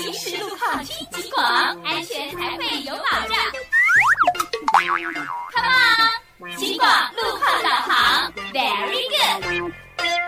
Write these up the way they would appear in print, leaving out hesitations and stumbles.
行驶路况听警广，安全才会有保障。Come on， 警广路况导航 ，Very good。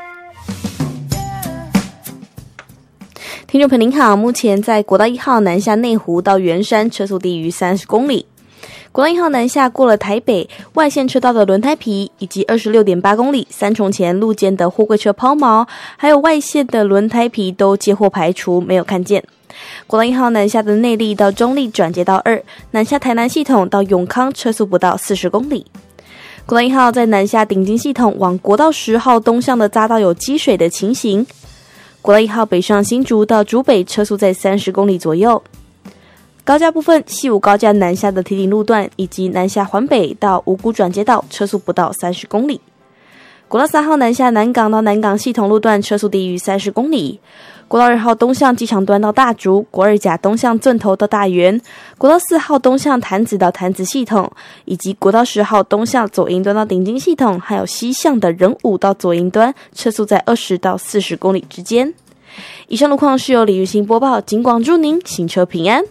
听众朋友您好，目前在国道1号南下内湖到圆山车速低于30公里。国道1号南下过了台北外线车道的轮胎皮，以及 26.8 公里三重前路肩的货柜车抛锚，还有外线的轮胎皮都接获排除，没有看见。国道1号南下的内壢到中壢转接道2，南下台南系统到永康车速不到40公里。国道1号在南下顶金系统往国道10号东向的匝道有积水的情形。国道1号北上新竹到竹北车速在30公里左右。高架部分，西武高架南下的堤顶路段以及南下环北到五股转接道车速不到30公里。国道3号南下南港到南港系统路段车速低于30公里。国道2号东向机场端到大竹，国二甲东向圳头到大园，国道4号东向潭子到潭子系统，以及国道10号东向左营端到顶金系统，还有西向的仁武到左营端车速在20到40公里之间。以上路况是由李玉兴播报，警广祝您行车平安。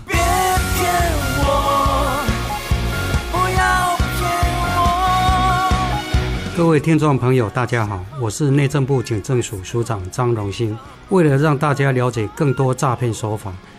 各位听众朋友大家好，我是内政部警政署署长张荣兴。为了让大家了解更多诈骗手法，